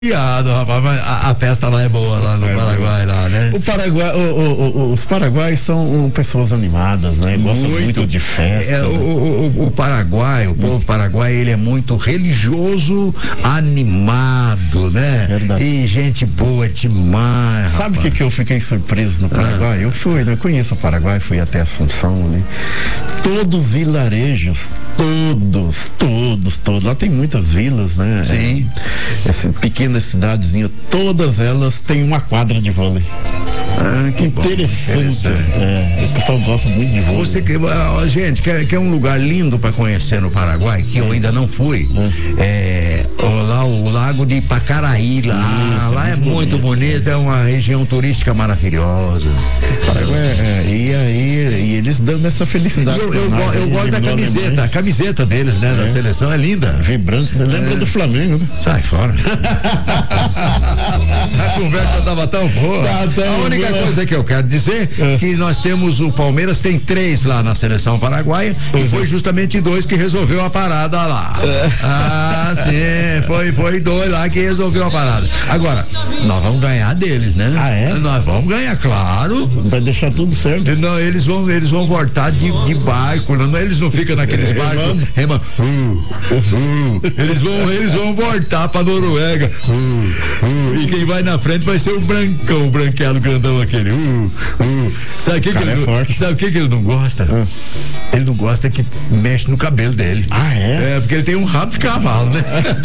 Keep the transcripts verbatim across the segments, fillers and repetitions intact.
Rapaz, mas a, a festa lá é boa, lá no é Paraguai, lá, né? O Paraguai, o, o, o, os paraguaios são um, pessoas animadas, né? Gostam muito, muito de festa. É, né? o, o, o Paraguai, o povo paraguai, ele é muito religioso, animado, né? Verdade. E gente boa demais. Sabe o que, que eu fiquei surpreso no Paraguai? Ah. Eu fui, né? Eu conheço o Paraguai, fui até Assunção, né? Todos os vilarejos, todos, todos, todos. Lá tem muitas vilas, né? Sim. É, essa pequena cidadezinha, todas elas têm uma quadra de vôlei. Ah, que interessante. Bom, é, o pessoal gosta muito de vôlei. Você que, uh, gente, quer, quer um lugar lindo para conhecer no Paraguai, que eu ainda não fui. É, lá o Lago de Pacaraí, lá, Isso, lá é muito, é muito bonito. bonito, é uma região turística maravilhosa. Paraguai, é, e aí, e eles dando essa felicidade. Eu, eu, eu, eu gosto da camiseta, a camiseta deles, né, é. da seleção é linda. Vibrante, você é. lembra do Flamengo, né? Sai fora. A conversa tava tão boa. Tá, tá a única boa. coisa que eu quero dizer é que nós temos o Palmeiras, tem três lá na seleção paraguaia uhum. e foi justamente dois que resolveu a parada lá. É. Ah, sim, foi, foi dois lá que resolveu a parada. Agora, nós vamos ganhar deles, né? Ah, é? Nós vamos ganhar, claro. Vai deixar tudo certo. Não, eles vão, eles vão voltar de, de barco, não, eles não ficam naqueles barcos. Rema, uh, uh, eles vão, eles vão voltar pra Noruega. Uh, uh, e quem vai na frente vai ser o Brancão, o branquelo grandão aquele. Uh, uh. Sabe o que, que, ele, é sabe que, que ele não gosta? Uh. Ele não gosta que mexe no cabelo dele. Ah, é? É, porque ele tem um rabo de cavalo, né?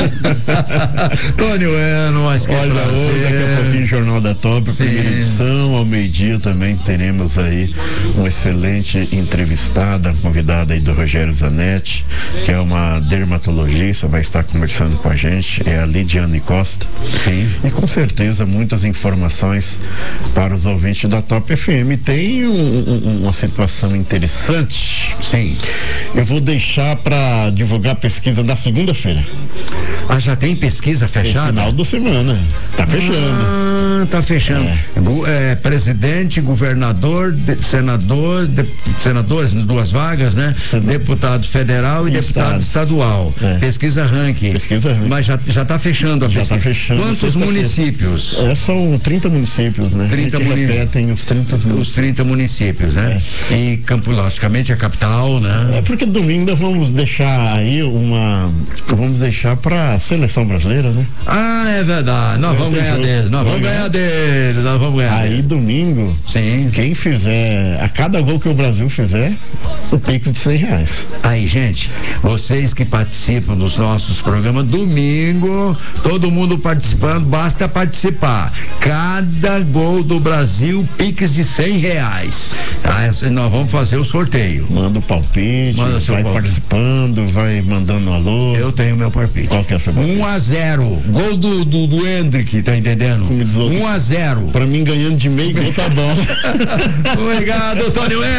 Tônio, é, não mais que Olha, hoje, daqui a pouquinho o Jornal da Top, primeira edição, ao meio-dia também teremos aí uma excelente entrevistada, convidada aí do Rogério Zanetti, que é uma dermatologista, vai estar conversando com a gente, é a Lidiane Costa. Sim. E com certeza muitas informações para os ouvintes da Top F M. Tem um, um, uma situação interessante. Sim. Eu vou deixar para divulgar a pesquisa da segunda-feira. Ah, já tem pesquisa fechada? No final da semana. Tá fechando. Ah, tá fechando. É. É, presidente, governador, de, senador, de, senadores, duas vagas, né? Senador. Deputado federal e, e deputado estado. estadual. É. Pesquisa ranking. Pesquisa ranking. Mas já, já tá fechando a já pesquisa. Tá fechando. Quantos municípios? É, são trinta municípios, né? trinta municípios. Tem os trinta municípios. Os trinta municípios, né? É. E Campo, logicamente, a capital, né? É porque domingo vamos deixar aí uma. Vamos deixar pra seleção brasileira, né? Ah, é verdade. Nós vamos ganhar deles. Nós vamos ganhar deles. Nós vamos ganhar. Aí domingo, sim. Quem fizer, a cada gol que o Brasil fizer, o Pix de cem reais. Aí, gente, vocês que participam dos nossos programas, domingo, todo mundo participando, basta participar. Cada gol do Brasil, Pix de cem reais. Tá? Nós vamos fazer o sorteio. Manda o palpite, Manda vai palpite. participando, vai mandando um alô. Eu tenho meu palpite. Qual que é o seu palpite? um a zero. Gol do, do, do Hendrick, tá entendendo? um a zero. Pra mim, ganhando de meio gol, tá bom. Obrigado, Tônio.